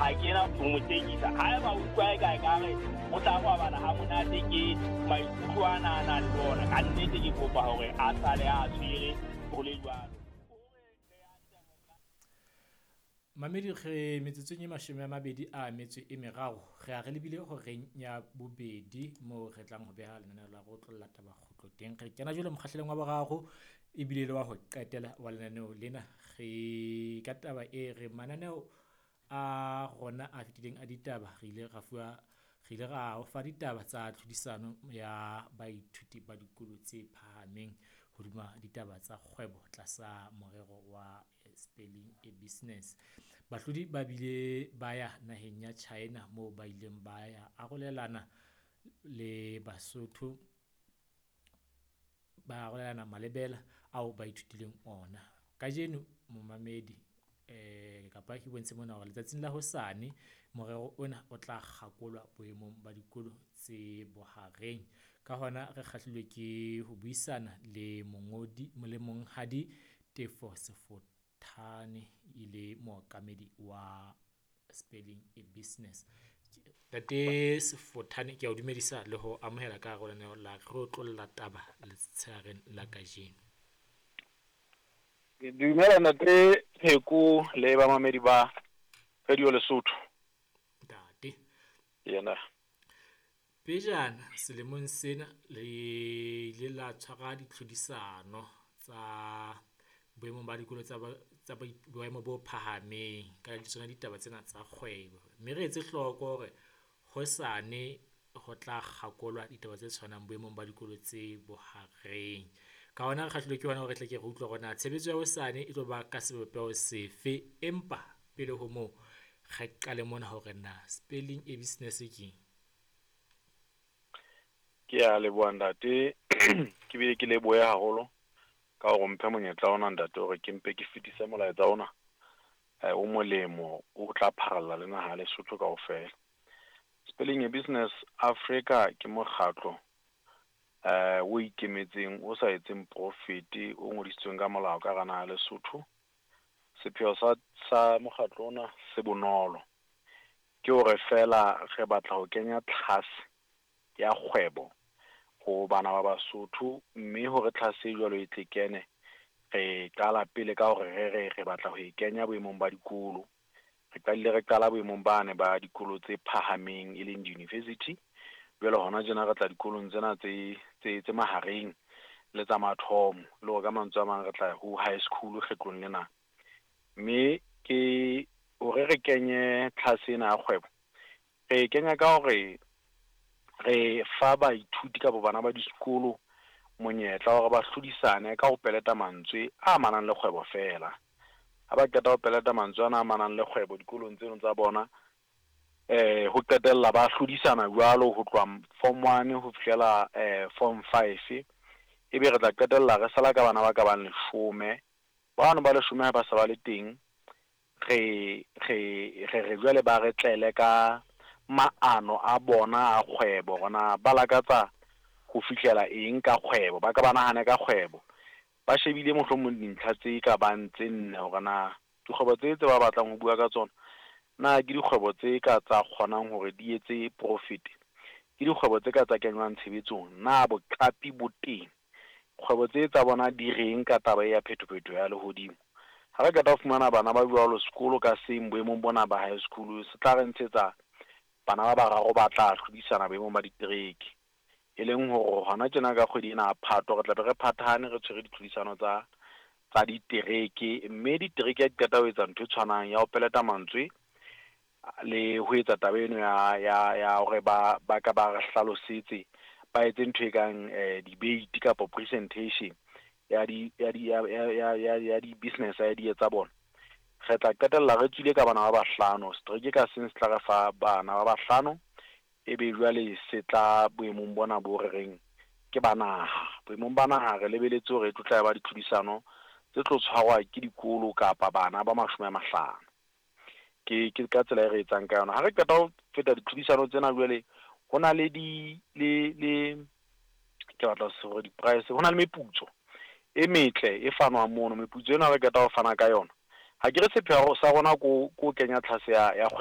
ha ke na mo tekisa ha ba utlwa ka re mo tla go bana ha monate ke maikutlo ana le bona ka nnete ke kopa hore a sale a tshwere go le jwalo. Mamedi ge metsotso e 20 a metso e meraro ge a re lebile go renya bobedi mo re tlang go beha lenaneo la go tlolla taba khotlo teng ge kena jole mokgahleleng wa bogago e bile le wa go qetela wa lenaneo lena ge ka taba e re mananeo a gona a fitileng a ditaba ge ile ga o fa ditaba tsa tlhodisano ya baithuti ba dikolo tse phahameng hodima ditaba tsa kgwebo tlasa morero wa spelling a business. Bahlodi ba bile ba ya naheng ya China moo ba ileng ba ya arolelana le Basotho ba arolelana malebela ao ba ithutileng ona. Kajeno momamedi kapa ke bontshe mona gore letsatsing la hosane morero ona o tla gakolwa boemong ba dikolo tse bohareng ka hona re kgahlilwe ke ho buisana le monghadi Tefo Sefothane ile mookamedi wa spelling a business. Tate Sefothane ke a o dumedisa le ho amohela ka go lenaneo la go tlolla taba le tshwareng la kajeno. Dumela ntate Pheko le ba mamedi ba Radio Lesotho. Tate Yena pejana selemong sena le la tshwara ditlhodisano tsa boemong ba dikolo tsa boemo bo phahameng ka tsona ditaba tsena tsa kgwebo, mme re etse hloko hore hosane go tla gakolwa ditaba tse tshwanang boemong ba dikolo tse bohareng. Ka hona re kgahlilwe ke hona hore tle ke re utlwa gona tshebetso ya hosane e tlo ba ka sebopego sefe, empa pele ho moo ga qale mona hore na spelling a business ke a leboha ntate ke bile ke lebohe haholo ka go mphe monyetla ona ntate hore ke mpe ke fetise molaetsa ona o molemo o tla pharalla le naha le Lesotho kaofela. Spelling a business Africa ke mokgatlo o ikemetseng o sa etseng profit o ngodisitsweng ka molao ka naha ya Lesotho. Sepheo sa mokgatlo ona se bonolo ke hore fela re batla ho kenya tlase ya kgwebo go bana ba Basotho, mme hore tlase e jwalo e tle kene re qala pele ka hore re batla ho ikenya boemong ba dikolo. Re qala boemong bane ba dikolo tse phahameng e leng university. Jwale hona jena re tla dikolong tsena tse mahareng le tsa mathomo le go ka mantswe a mang re tla ho high school kgetlong lena. Mme ke hore re kenye tlase ena ya kgwebo re kenya ka hore re fa baithuti ka bana ba disekolo monyetla hore ba hlodisane ka go peleta mantswe a manang le kgwebo fela. Ha ba qeta go peleta mantswe a manang le kgwebo dikolong tseno tsa bona ho qetella ba hlodisana jwalo ho tloha form 1 ho fihlela form 5, ebe re tla qetella re sala ka bana ba ka bang 10. Bana ba 10 ba sa ba le teng re jwale ba re tlele ka maano a bona a kgwebo gona ba lakatsa go fihlela eng ka kgwebo, ba ka ba nahane ka kgwebo ba shebile mohlomong dintlha tse ka bang tse nne hore na dikgwebo tse ba batlang ho bua ka tsona na ke dikgwebo tse ka tsa kgonang hore di etse profit, ke dikgwebo tse ka tsa kenywang tshebetsong na boqapi bo teng, kgwebo tse tsa bona di reng ka taba ya phetophetoho ya lehodimo. Ha re qeta ho fumana bana ba jwalo sekolo ka seng boemong bona ba high school, se tla re ntshetsa bana ba bararo ba tla hlodisana boemong ba ditereki, e leng hore hona tjena ka kgwedi ena Phato re tla be re phathane re tshwere ditlhodisano tsa ditereki, mme ditereki a qeta ho etsa ntho tshwanang ya ho peleta mantswe le ho etsa taba eno ya hore ba ka ba hlalosetse ba etse ntho e kang debate kapa presentation ya di business ya di etsa bona. Re tla qetella re tswile ka bana ba 5, strike ka seng se tla re fa bana ba 5, ebe jwale se tla boemong bona bo re reng ke banaha. Boemong ba naha re lebeletse hore e tla ba ditlhodisano tse tlo tshwarwa ke dikolo kapa bana ba 50. Ke ka tsela e re etsang ka yona. Ha re qeta ho feta ditlhodisano tsena jwale ho na le ke batla se hore di-price ho na le meputso e metle e fanwa mono. Meputso ena re qeta ho fana ka yona ha ke re sepheo sa rona ko kenya tlase ya